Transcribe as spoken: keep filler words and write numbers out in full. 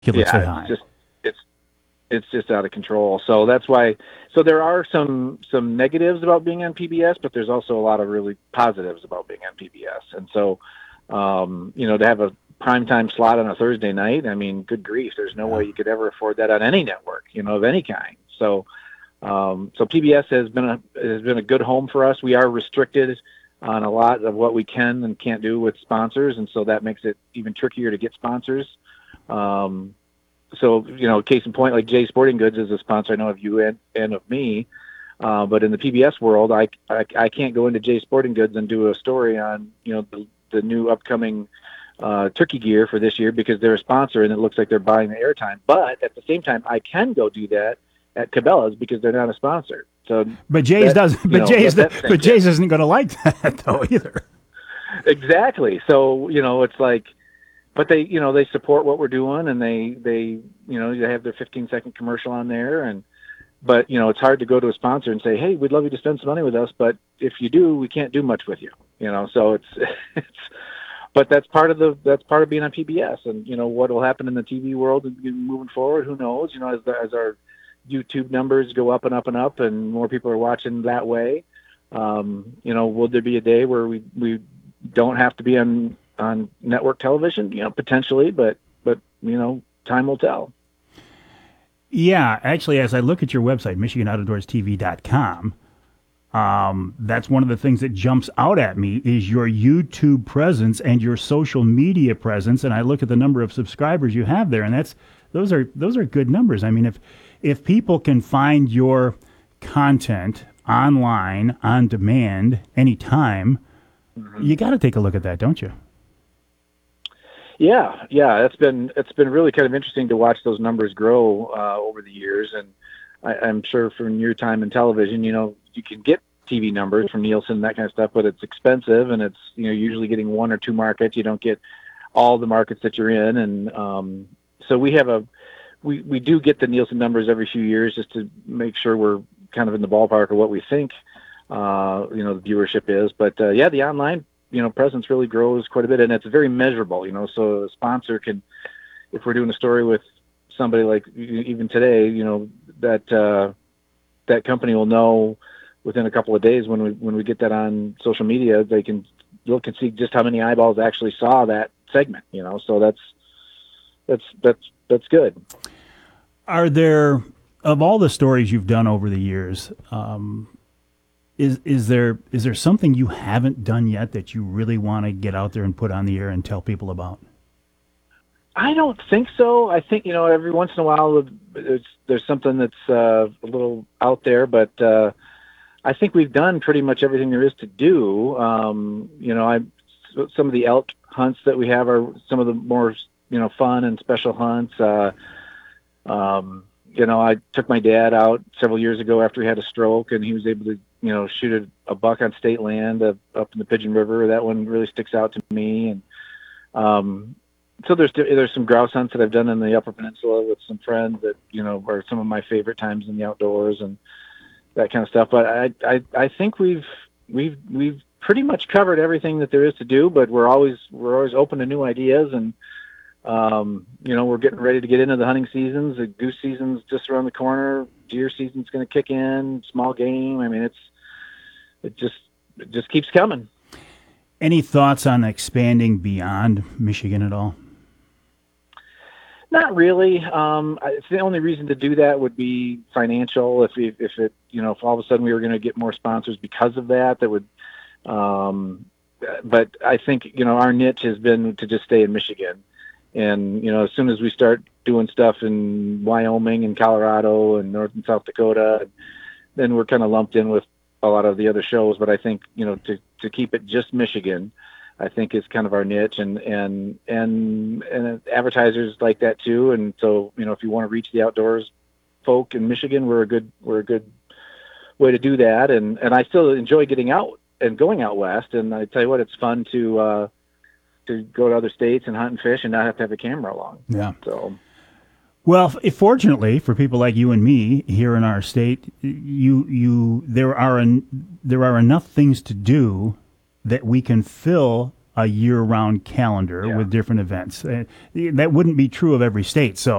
ridiculously yeah, high. it's just it's it's just out of control. So that's why. So there are some some negatives about being on P B S, but there's also a lot of really positives about being on P B S. And so, um, you know, to have a primetime slot on a Thursday night, I mean, good grief, there's no Yeah. way you could ever afford that on any network, you know, of any kind. So, um, so P B S has been a has been a good home for us. We are restricted on a lot of what we can and can't do with sponsors, and so that makes it even trickier to get sponsors. Um, so, you know, case in point, like Jay Sporting Goods is a sponsor I know of you and, and of me, uh, but in the P B S world, I, I, I can't go into Jay Sporting Goods and do a story on, you know, the, the new upcoming uh, turkey gear for this year because they're a sponsor and it looks like they're buying the airtime. But at the same time, I can go do that at Cabela's because they're not a sponsor. So, But Jay's that, doesn't. you But know, Jay's let the, that but sink Jay's in. isn't going to like that though either. Exactly. So, you know, it's like, but they, you know, they support what we're doing and they, they, you know, they have their fifteen second commercial on there. And, but, you know, it's hard to go to a sponsor and say, hey, we'd love you to spend some money with us. But if you do, we can't do much with you, you know, so it's, it's, but that's part of the, that's part of being on P B S. And, you know, what will happen in the T V world moving forward, who knows, you know, as the, as our YouTube numbers go up and up and up and more people are watching that way. Um, you know, will there be a day where we, we don't have to be on, on network television, you know, potentially, but, but, you know, time will tell. Yeah, actually, as I look at your website, Michigan Outdoors T V dot com, um, that's one of the things that jumps out at me is your YouTube presence and your social media presence. And I look at the number of subscribers you have there, and that's those are those are good numbers. I mean, if if people can find your content online on demand anytime, mm-hmm. you got to take a look at that, don't you? Yeah, yeah, it's been it's been really kind of interesting to watch those numbers grow uh, over the years, and I, I'm sure from your time in television, you know, you can get T V numbers from Nielsen and that kind of stuff, but it's expensive, and it's you know usually getting one or two markets. You don't get all the markets that you're in, and um, so we have a we we do get the Nielsen numbers every few years just to make sure we're kind of in the ballpark of what we think uh, you know the viewership is. But uh, yeah, the online you know, presence really grows quite a bit, and it's very measurable, you know, so a sponsor can, if we're doing a story with somebody like even today, you know, that, uh, that company will know within a couple of days when we, when we get that on social media, they can look and see just how many eyeballs actually saw that segment, you know, so that's, that's, that's, that's good. Are there, of all the stories you've done over the years, um, Is is there is there something you haven't done yet that you really want to get out there and put on the air and tell people about? I don't think so. I think, you know, every once in a while there's, there's something that's uh, a little out there, but uh, I think we've done pretty much everything there is to do. Um, you know, I some of the elk hunts that we have are some of the more, you know, fun and special hunts. Uh, um, you know, I took my dad out several years ago after he had a stroke, and he was able to, you know, shoot a, a buck on state land uh, up in the Pigeon River. That one really sticks out to me. And um, so there's there's some grouse hunts that I've done in the Upper Peninsula with some friends that, you know, are some of my favorite times in the outdoors and that kind of stuff. But I I, I think we've we've we've pretty much covered everything that there is to do. But we're always we're always open to new ideas, and um, you know, we're getting ready to get into the hunting seasons. The goose season's just around the corner. Deer season's going to kick in. Small game. I mean, it's it just it just keeps coming. Any thoughts on expanding beyond Michigan at all? Not really. Um, it's the only reason to do that would be financial. If it, if it, you know, if all of a sudden we were going to get more sponsors because of that, that would. Um, but I think, you know, our niche has been to just stay in Michigan, and you know, as soon as we start doing stuff in Wyoming and Colorado and North and South Dakota, then we're kind of lumped in with a lot of the other shows. But I think, you know, to to keep it just Michigan, I think is kind of our niche, and, and, and, and advertisers like that too. And so, you know, if you want to reach the outdoors folk in Michigan, we're a good, we're a good way to do that. And, and I still enjoy getting out and going out West. And I tell you what, it's fun to, uh, to go to other states and hunt and fish and not have to have a camera along. Yeah. So, well, if, fortunately for people like you and me here in our state, you, you, there are, an, there are enough things to do that we can fill a year-round calendar Yeah. with different events. Uh, that wouldn't be true of every state. So